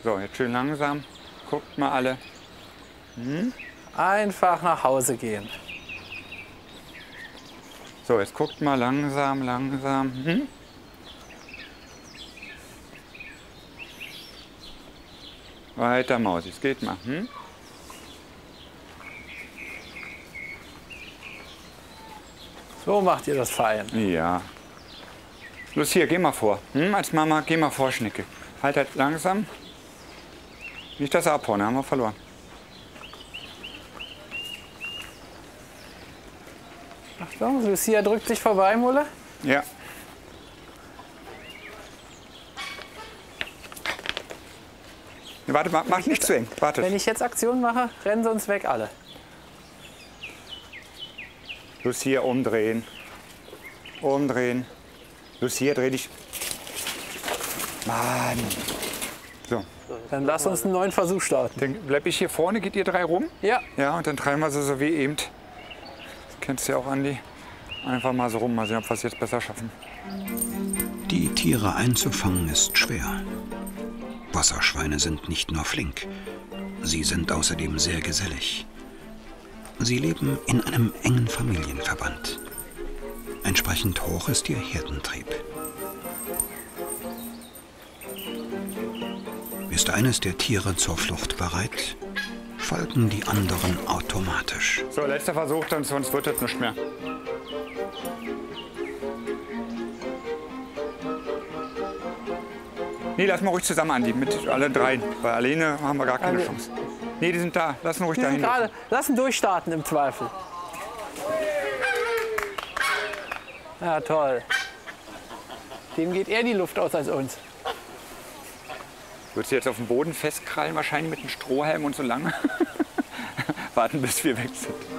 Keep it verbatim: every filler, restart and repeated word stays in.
So, jetzt schön langsam. Guckt mal alle. Hm? Einfach nach Hause gehen. So, jetzt guckt mal langsam, langsam. Hm? Weiter, Mausis, geht mal. Hm? So macht ihr das fein. Ja. Los, hier, geh mal vor. Hm? Als Mama, geh mal vor, Schnicke. Halt halt langsam. Nicht das abhauen, da haben wir verloren. Achtung, Lucia drückt sich vorbei, Mulle. Ja. Warte, mach, mach nicht zu eng. Warte. Wenn ich jetzt Aktion mache, rennen sie uns weg alle. Lucia, umdrehen. Umdrehen. Lucia, dreh dich. Mann. So. Dann lass uns einen neuen Versuch starten. Dann bleib ich hier vorne, geht ihr drei rum? Ja. Ja, und dann treiben wir sie so wie eben. Das kennst du ja auch, Andi. Einfach mal so rum, mal sehen, ob wir es jetzt besser schaffen. Die Tiere einzufangen ist schwer. Wasserschweine sind nicht nur flink, sie sind außerdem sehr gesellig. Sie leben in einem engen Familienverband. Entsprechend hoch ist ihr Herdentrieb. Ist eines der Tiere zur Flucht bereit, folgen die anderen automatisch. So, letzter Versuch, dann sonst wird das nicht mehr. Nee, lass mal ruhig zusammen, Andi, mit alle dreien. Weil alleine haben wir gar keine Also, Chance. Nee, die sind da. Lass ihn ruhig Die sind dahin. gerade. Lass ihn durchstarten im Zweifel. Ja, toll. Dem geht eher die Luft aus als uns. Würdest du jetzt auf dem Boden festkrallen, wahrscheinlich mit einem Strohhalm und so lange? Warten, bis wir weg sind.